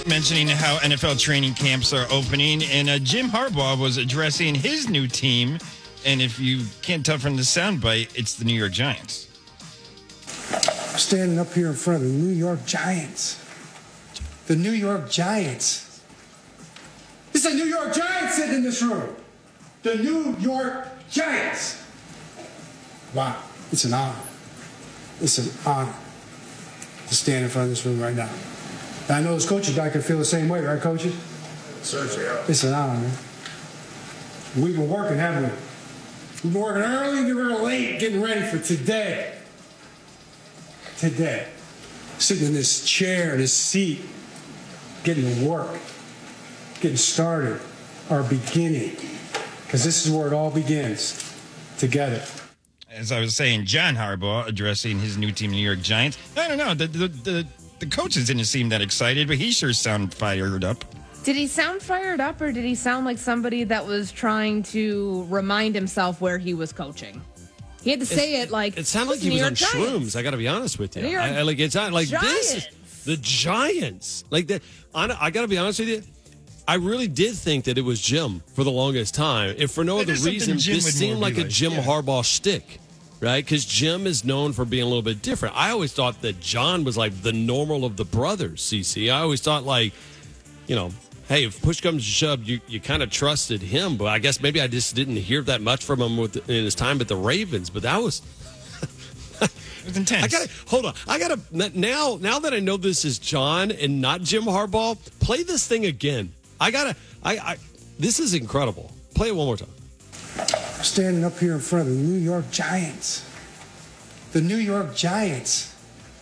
mentioning how NFL training camps are opening, and Jim Harbaugh was addressing his new team. And if you can't tell from the soundbite, it's the New York Giants. Standing up here in front of the New York Giants. The New York Giants. It's the New York Giants sitting in this room. The New York Giants. Wow, it's an honor. It's an honor to stand in front of this room right now. And I know as coaches, I can feel the same way, right, coaches? Sure. It's an honor, man. We've been working, haven't we? We've been working early and we're late, getting ready for today. Today. Sitting in this chair, this seat, getting to work, getting started, our beginning. Because this is where it all begins, together. As I was saying, John Harbaugh addressing his new team, New York Giants. I don't know. The coaches didn't seem that excited, but he sure sounded fired up. Did he sound fired up, or did he sound like somebody that was trying to remind himself where he was coaching? He had to say it like it sounded like he was on shrooms. I got to be honest with you. It's not like Giants. This is the Giants. Like that. I got to be honest with you. I really did think that it was Jim for the longest time. If for no other reason, this seemed like a Jim Harbaugh shtick, right? Because Jim is known for being a little bit different. I always thought that John was like the normal of the brothers, CC. I always thought like, hey, if push comes to shove, you kind of trusted him. But I guess maybe I just didn't hear that much from him in his time at the Ravens. But that was... It was intense. Hold on. Now that I know this is John and not Jim Harbaugh, play this thing again. This is incredible. Play it one more time. Standing up here in front of the New York Giants. The New York Giants.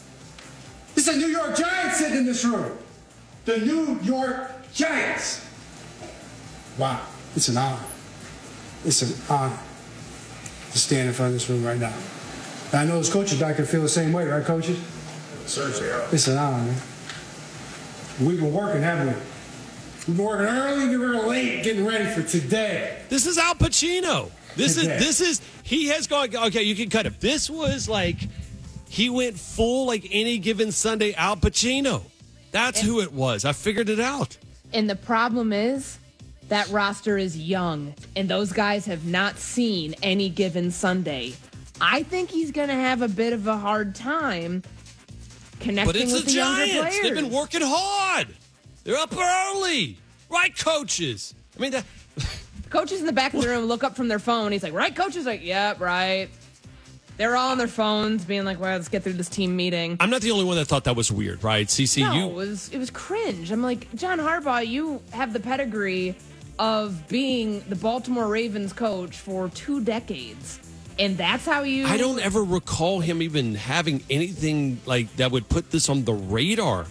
It's the New York Giants sitting in this room. The New York Giants. Wow, it's an honor. It's an honor to stand in front of this room right now. And I know as coaches, I can feel the same way, right, coaches? Sure. It's an honor, man. We've been working, haven't we? We've been working early and we're late, getting ready for today. This is Al Pacino. This is he has gone. Okay, you can cut it. This was like he went full like Any Given Sunday Al Pacino. That's who it was. I figured it out. And the problem is that roster is young, and those guys have not seen Any Given Sunday. I think he's going to have a bit of a hard time connecting with the younger players. They've been working hard. They're up early. Right, coaches? I mean, coaches in the back of the room look up from their phone. He's like, right, coaches? Like, yep, right. They're all on their phones being like, well, let's get through this team meeting. I'm not the only one that thought that was weird, right? CC, no, it was cringe. I'm like, John Harbaugh, you have the pedigree of being the Baltimore Ravens coach for 2 decades. And that's how you... I don't ever recall him even having anything like that would put this on the radar.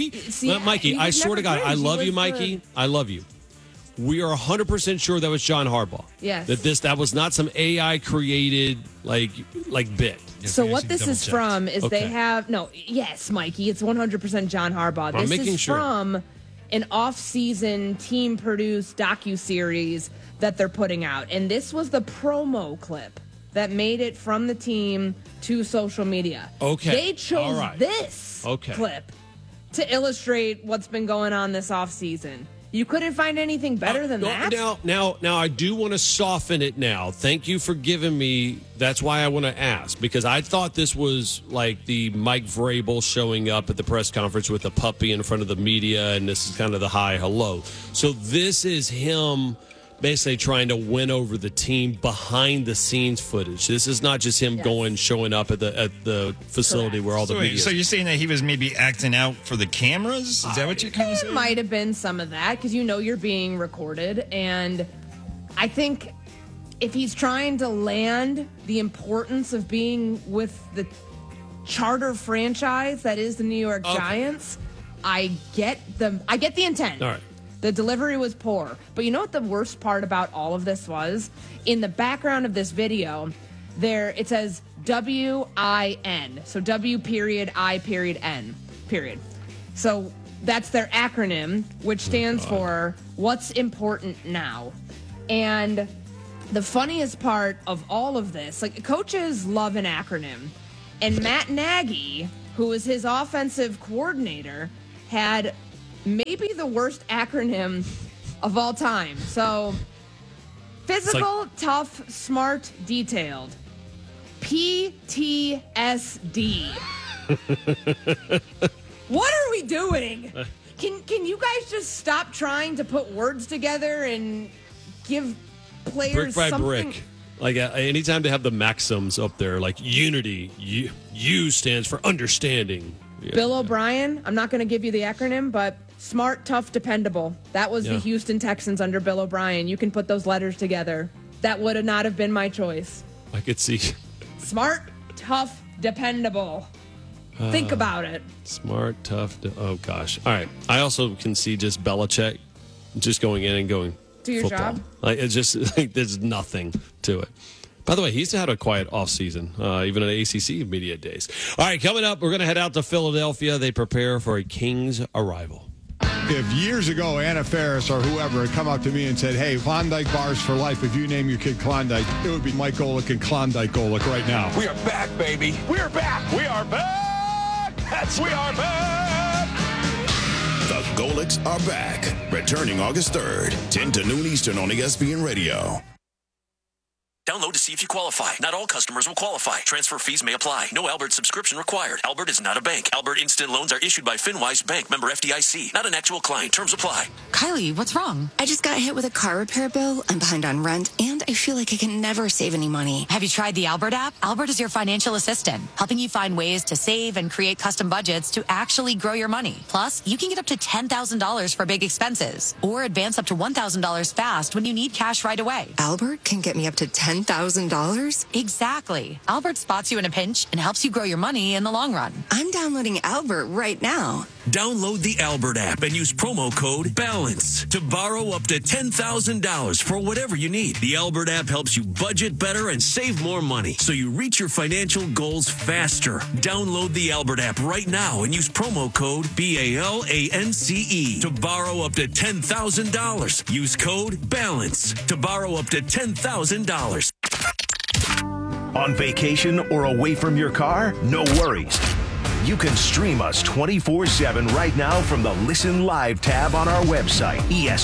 Mikey, I swear to God, I love you, Mikey. I love you. We are 100% sure that was John Harbaugh. Yes. That was not some AI created like bit. So what this is from is they have... No, yes, Mikey, it's 100% John Harbaugh. This is from an off-season team-produced docuseries that they're putting out. And this was the promo clip that made it from the team to social media. Okay. They chose this clip to illustrate what's been going on this offseason. You couldn't find anything better than that? Now, I do want to soften it now. Thank you for giving me... That's why I want to ask, because I thought this was like the Mike Vrabel showing up at the press conference with a puppy in front of the media, and this is kind of the hi, hello. So this is him... basically trying to win over the team behind the scenes footage. This is not just him showing up at the facility where all the media. So you're saying that he was maybe acting out for the cameras? Is that what you're kind of saying? There might have been some of that because you're being recorded, and I think if he's trying to land the importance of being with the charter franchise that is the New York Giants, I get the intent. All right. The delivery was poor. But you know what the worst part about all of this was? In the background of this video, it says W-I-N. So W.I.N. So that's their acronym, which stands for What's Important Now. And the funniest part of all of this, like, coaches love an acronym. And Matt Nagy, who was his offensive coordinator, had maybe the worst acronym of all time. So, physical, tough, smart, detailed. PTSD. What are we doing? Can you guys just stop trying to put words together and give players brick by something? brick? Like anytime they have the maxims up there, like unity, U stands for understanding. Yeah. Bill O'Brien, I'm not going to give you the acronym, but smart, tough, dependable. That was the Houston Texans under Bill O'Brien. You can put those letters together. That would have not have been my choice. I could see. Smart, tough, dependable. Think about it. Smart, tough. Oh, gosh. All right. I also can see just Belichick just going in and going, do your football. job. Like, it's just like there's nothing to it. By the way, he's had a quiet offseason, even in ACC media days. All right, coming up, we're going to head out to Philadelphia. They prepare for a Kings arrival. If years ago Anna Faris or whoever had come up to me and said, hey, Klondike bars for life, if you name your kid Klondike, it would be Mike Golick and Klondike Golick right now. We are back, baby. We're back. We are back. We are back. The Golicks are back. Returning August 3rd, 10 to noon Eastern on ESPN Radio. Download to see if you qualify. Not all customers will qualify. Transfer fees may apply. No Albert subscription required. Albert is not a bank. Albert Instant Loans are issued by FinWise Bank, member FDIC. Not an actual client. Terms apply. Kylie, what's wrong? I just got hit with a car repair bill. I'm behind on rent, and I feel like I can never save any money. Have you tried the Albert app? Albert is your financial assistant, helping you find ways to save and create custom budgets to actually grow your money. Plus, you can get up to $10,000 for big expenses, or advance up to $1,000 fast when you need cash right away. Albert can get me up to $10,000? Exactly. Albert spots you in a pinch and helps you grow your money in the long run. I'm downloading Albert right now. Download the Albert app and use promo code BALANCE to borrow up to $10,000 for whatever you need. The Albert app helps you budget better and save more money so you reach your financial goals faster. Download the Albert app right now and use promo code BALANCE to borrow up to $10,000. Use code BALANCE to borrow up to $10,000. On vacation or away from your car? No worries. You can stream us 24/7 right now from the Listen Live tab on our website,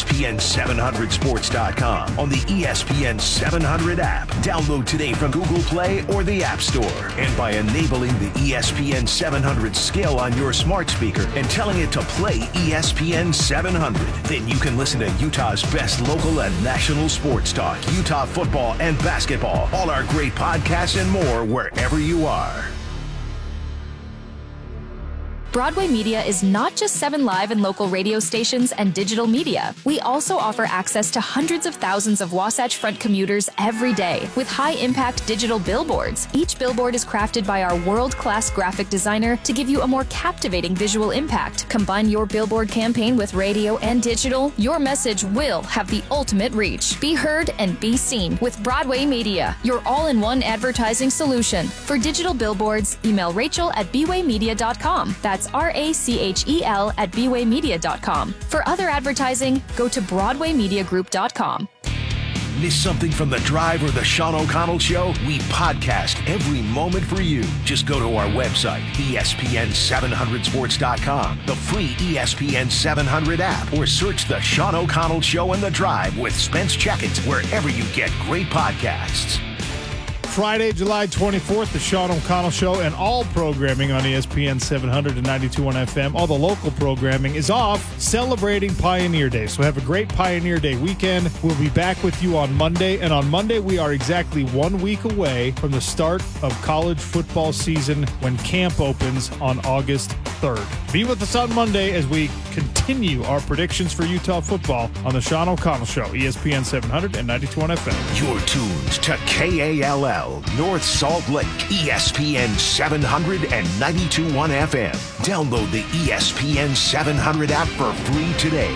ESPN700sports.com, on the ESPN 700 app. Download today from Google Play or the App Store. And by enabling the ESPN 700 skill on your smart speaker and telling it to play ESPN 700, then you can listen to Utah's best local and national sports talk, Utah football and basketball, all our great podcasts and more wherever you are. Broadway Media is not just 7 live and local radio stations and digital media. We also offer access to hundreds of thousands of Wasatch Front commuters every day with high-impact digital billboards. Each billboard is crafted by our world-class graphic designer to give you a more captivating visual impact. Combine your billboard campaign with radio and digital, your message will have the ultimate reach. Be heard and be seen with Broadway Media, your all-in-one advertising solution. For digital billboards, email Rachel@bwaymedia.com. That's Rachel at bwaymedia.com. For other advertising, go to BroadwayMediaGroup.com. Miss something from The Drive or The Sean O'Connell Show? We podcast every moment for you. Just go to our website, ESPN700sports.com, the free ESPN 700 app, or search The Sean O'Connell Show and The Drive with Spence Checkins wherever you get great podcasts. Friday, July 24th, the Sean O'Connell Show and all programming on ESPN 700 and 92.1 FM. All the local programming is off celebrating Pioneer Day. So have a great Pioneer Day weekend. We'll be back with you on Monday. And on Monday, we are exactly 1 week away from the start of college football season when camp opens on August 3rd. Be with us on Monday as we continue our predictions for Utah football on the Sean O'Connell Show, ESPN 700 and 92.1 FM. You're tuned to KALL, North Salt Lake, ESPN 700 and 92.1 FM. Download the ESPN 700 app for free today.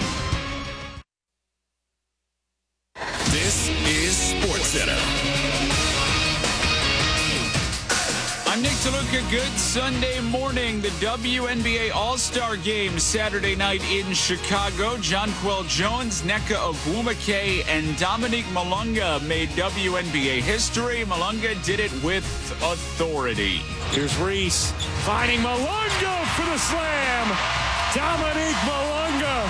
This is SportsCenter. I'm Nick DeLuca. Good Sunday morning. The WNBA All-Star Game Saturday night in Chicago. Jonquel Jones, Nneka Ogwumike, and Dominique Malunga made WNBA history. Malunga did it with authority. Here's Reese finding Malunga for the slam. Dominique Malunga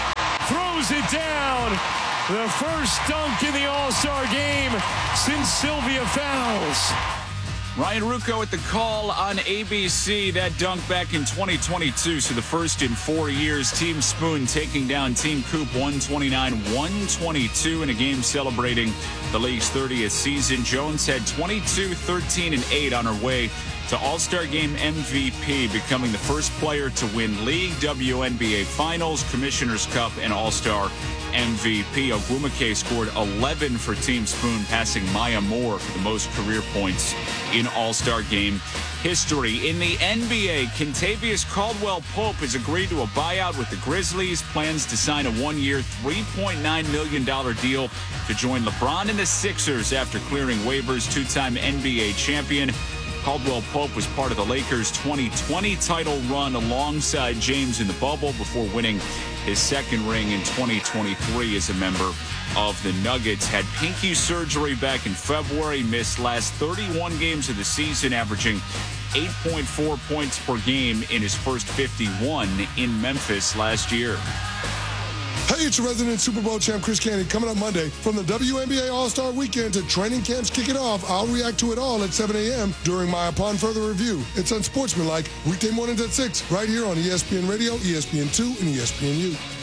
the first dunk in the All-Star game since Sylvia Fowles. Ryan Ruocco at the call on ABC. That dunk back in 2022, so the first in 4 years. Team Spoon taking down Team Coop 129-122 in a game celebrating the league's 30th season. Jones had 22, 13, and 8 on her way to All-Star Game MVP, becoming the first player to win League, WNBA Finals, Commissioner's Cup, and All-Star MVP. Ogwumike scored 11 for Team Spoon, passing Maya Moore for the most career points in All-Star Game history. In the NBA, Kentavious Caldwell-Pope has agreed to a buyout with the Grizzlies, plans to sign a one-year, $3.9 million deal to join LeBron and the Sixers after clearing waivers. Two-time NBA champion Caldwell-Pope was part of the Lakers' 2020 title run alongside James in the bubble before winning his second ring in 2023 as a member of the Nuggets. Had pinky surgery back in February, missed last 31 games of the season, averaging 8.4 points per game in his first 51 in Memphis last year. Hey, it's your resident Super Bowl champ Chris Canty coming up Monday. From the WNBA All-Star Weekend to training camps kicking off, I'll react to it all at 7 a.m. during my Upon Further Review. It's Unsportsmanlike, weekday mornings at 6, right here on ESPN Radio, ESPN2, and ESPNU.